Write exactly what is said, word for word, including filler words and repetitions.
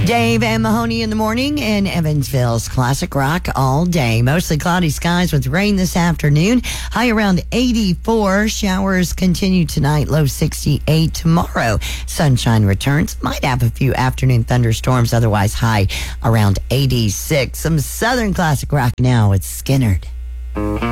Dave and Mahoney in the morning in Evansville's Classic Rock all day. Mostly cloudy skies with rain this afternoon. High around eighty-four. Showers continue tonight. Low sixty-eight tomorrow. Sunshine returns. Might have a few afternoon thunderstorms. Otherwise high around eighty-six. Some Southern Classic Rock now with Skinnerd.